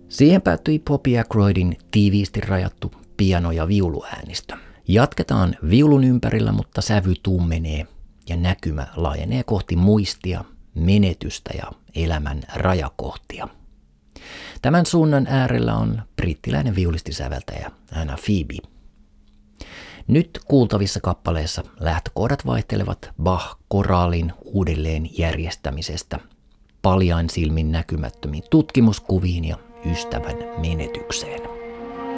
Siihen päättyi Bobby Ackroydin tiiviisti rajattu piano- ja viuluäänistö. Jatketaan viulun ympärillä, mutta sävy tummenee ja näkymä laajenee kohti muistia, menetystä ja elämän rajakohtia. Tämän suunnan äärellä on brittiläinen viulistisäveltäjä Anna Phoebe. Nyt kuultavissa kappaleissa lähtökohdat vaihtelevat Bach-koraalin uudelleen järjestämisestä paljain silmin näkymättömiin tutkimuskuviin ja ystävän menetykseen.